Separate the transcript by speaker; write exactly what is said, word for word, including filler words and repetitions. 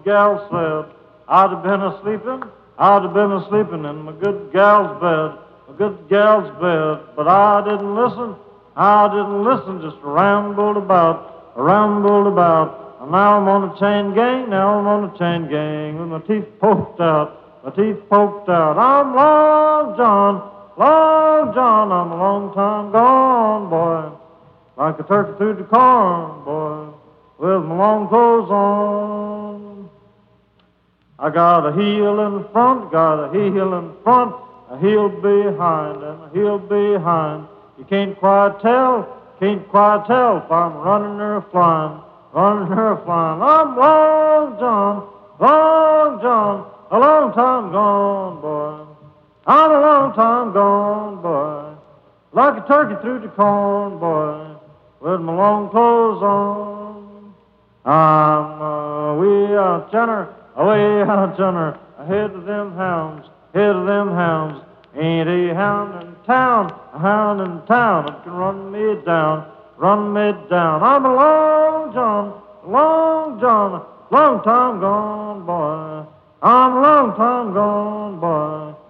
Speaker 1: good gal said, I'd have been a-sleeping, I'd have been a-sleeping in my good gal's bed, my good gal's bed, but I didn't listen, I didn't listen, just rambled about, rambled about, and now I'm on a chain gang, now I'm on a chain gang, with my teeth poked out, my teeth poked out. I'm Long John, Long John, I'm a long time gone, boy, like a turkey through the corn, boy, with my long clothes on. I got a heel in front, got a heel in front, a heel behind, and a heel behind. You can't quite tell, can't quite tell if I'm running or flying, running or flying. I'm Long John, Long John, a long time gone, boy. I'm a long time gone, boy, like a turkey through the corn, boy, with my long clothes on. I'm a wee out yonder, a wee out yonder, ahead of them hounds, ahead of them hounds. Ain't a hound in town, a hound in town that can run me down, run me down. I'm a Long John, Long John, long time gone, boy. I'm a long time gone, boy,